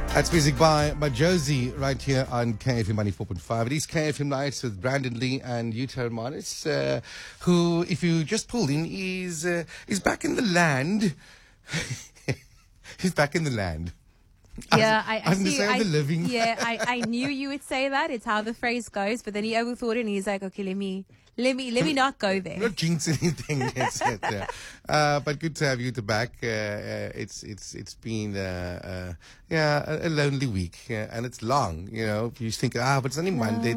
That's music by Josie right here on KFM 94.5. It is KFM Nights with Brandon Lee and Yuta Hermanis, who, if you just pulled in, is back in the land. He's back in the land. Yeah, I see. The living. Yeah, I knew you would say that. It's how the phrase goes. But then he overthought it and he's like, okay, let me not go there. Not jinx anything. But good to have you back. It's been a lonely week, and it's long. You know, you think but it's only Monday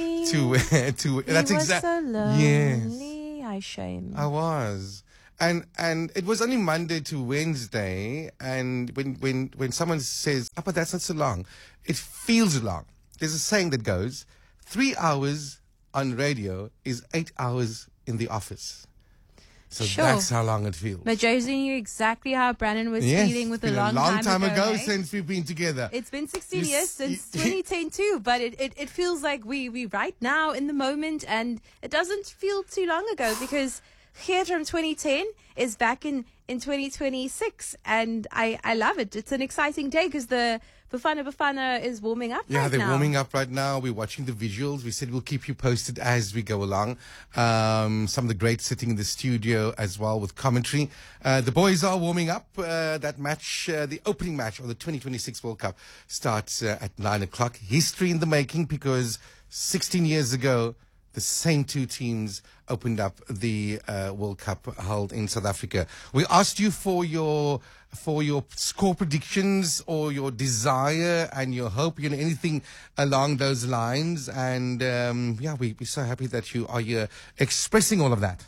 to that's exactly so lonely. Yes, I shame. I was. And it was only Monday to Wednesday, and when someone says, but that's not so long, it feels long. There's a saying that goes, 3 hours on radio is 8 hours in the office. So sure. That's how long it feels. But Josie knew exactly how Brandon was feeling with a long time ago since we've been together. It's been 16 years since 2010 too, but it feels like we right now in the moment, and it doesn't feel too long ago because here from 2010 is back in 2026, and I love it. It's an exciting day because the Bafana is warming up right now. Yeah, they're warming up right now. We're watching the visuals. We said we'll keep you posted as we go along. Some of the greats sitting in the studio as well with commentary. The boys are warming up. That match, the opening match of the 2026 World Cup starts at 9 o'clock. History in the making because 16 years ago, the same two teams opened up the World Cup held in South Africa. We asked you for your score predictions or your desire and your hope, anything along those lines. And we're so happy that you are here expressing all of that.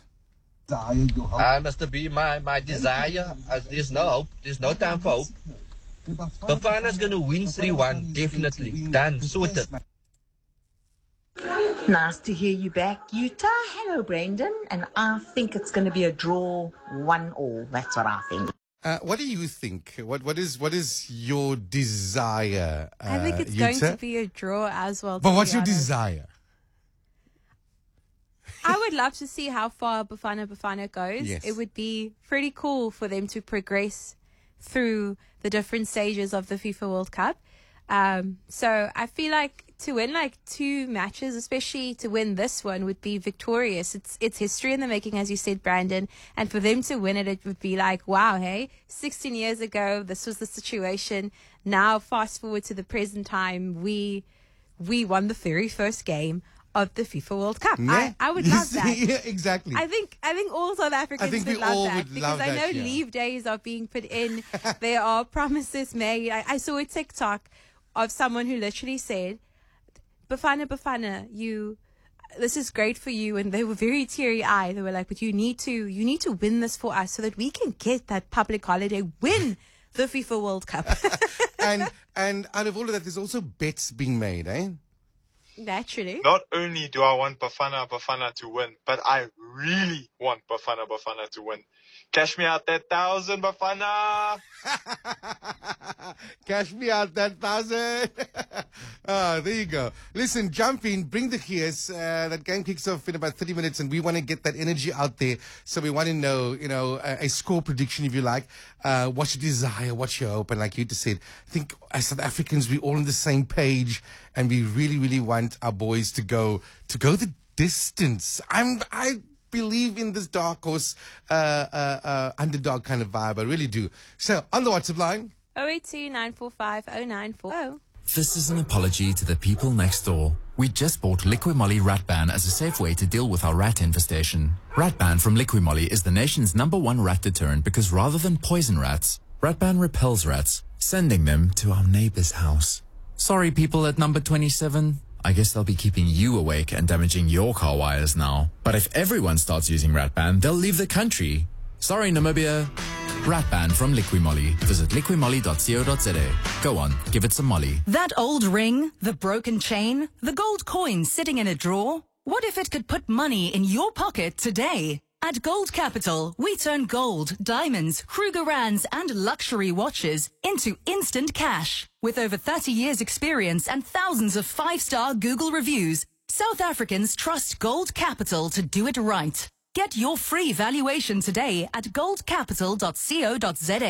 Mr. B, my desire, there's no hope, there's no time for hope. Bafana's going to win 3-1, definitely. Done, sorted. Nice to hear you back, Yuta. Hello, Brendan. And I think it's going to be a draw 1-1. That's what I think. What do you think? What is your desire? I think it's Yuta? going to be a draw as well. But what's your desire? I would love to see how far Bafana goes. Yes. It would be pretty cool for them to progress through the different stages of the FIFA World Cup. So I feel like to win like 2 matches, especially to win this one, would be victorious. It's history in the making, as you said, Brandon. And for them to win it, it would be like, wow, hey, 16 years ago, this was the situation. Now, fast forward to the present time, we won the very first game of the FIFA World Cup. Yeah. I would love that. Yeah, exactly. I think all South Africans would love that because I know leave days are being put in. There are promises made. I saw a TikTok of someone who literally said, Bafana, this is great for you. And they were very teary-eyed. They were like, but you need to win this for us so that we can get that public holiday, win the FIFA World Cup. and out of all of that, there's also bets being made, eh? Naturally. Not only do I want Bafana to win, but I really want Bafana to win. Cash me out that 1,000, Bafana. Cash me out that 1,000. There you go. Listen, jump in, bring the gears. That game kicks off in about 30 minutes, and we want to get that energy out there. So we want to know, a score prediction, if you like. What's your desire? What's your hope? And like you just said, I think as South Africans, we're all on the same page, and we really, really want our boys to go the distance. I believe in this dark horse underdog kind of vibe. I really do. So on the WhatsApp line, 082 945 0940. This is an apology to the people next door. We just bought Liquimolly Ratban as a safe way to deal with our rat infestation. Ratban from Liquimolly is the nation's #1 rat deterrent because rather than poison rats, Ratban repels rats, sending them to our neighbor's house. Sorry, people at number 27. I guess they'll be keeping you awake and damaging your car wires now. But if everyone starts using Ratban, they'll leave the country. Sorry, Namibia. Ratban from Liquimolly. Visit liquimolly.co.za. Go on, give it some molly. That old ring, the broken chain, the gold coin sitting in a drawer. What if it could put money in your pocket today? At Gold Capital, we turn gold, diamonds, Krugerrands and luxury watches into instant cash. With over 30 years experience and thousands of 5-star Google reviews, South Africans trust Gold Capital to do it right. Get your free valuation today at goldcapital.co.za.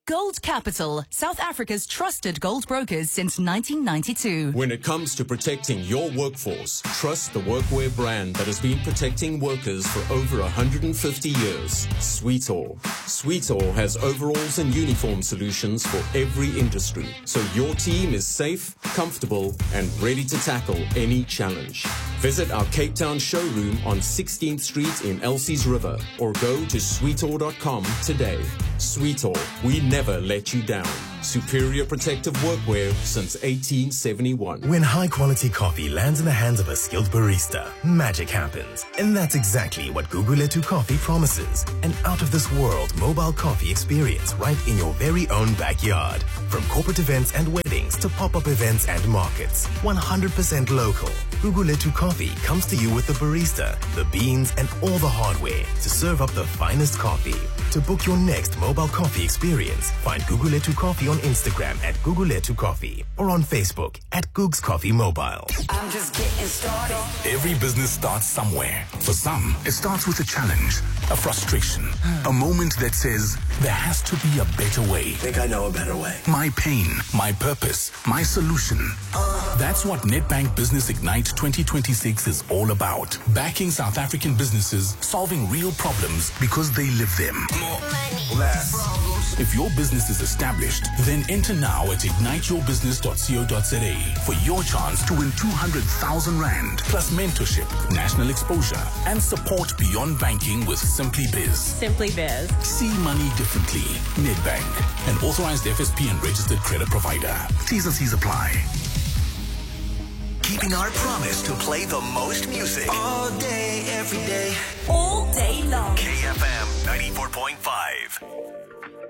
Gold Capital, South Africa's trusted gold brokers since 1992. When it comes to protecting your workforce, trust the workwear brand that has been protecting workers for over 150 years. Sweetall. Sweetall has overalls and uniform solutions for every industry, so your team is safe, comfortable, and ready to tackle any challenge. Visit our Cape Town showroom on 16th Street in Elsie's River or go to sweetall.com today. Sweetall, we never let you down. Superior protective workwear since 1871. When high-quality coffee lands in the hands of a skilled barista, magic happens. And that's exactly what Guguletu Coffee promises. An out-of-this-world mobile coffee experience right in your very own backyard. From corporate events and weddings to pop-up events and markets. 100% local. Guguletu Coffee comes to you with the barista, the beans, and all the hardware to serve up the finest coffee. To book your next mobile coffee experience, find Guguletu Coffee on Instagram at Guguletu Coffee or on Facebook at Googs Coffee Mobile. I'm just getting started. Every business starts somewhere. For some, it starts with a challenge, a frustration, a moment that says, there has to be a better way. Think I know a better way. My pain, my purpose, my solution. That's what Nedbank Business Ignite 2026 is all about. Backing South African businesses, solving real problems because they live them. More money, less problems. If your business is established, then enter now at igniteyourbusiness.co.za for your chance to win 200,000 Rand plus mentorship, national exposure, and support beyond banking with Simply Biz. Simply Biz. See money differently. Nedbank, an authorized FSP and registered credit provider. T's and C's apply. Keeping our promise to play the most music. All day, every day. All day long. KFM 94.5.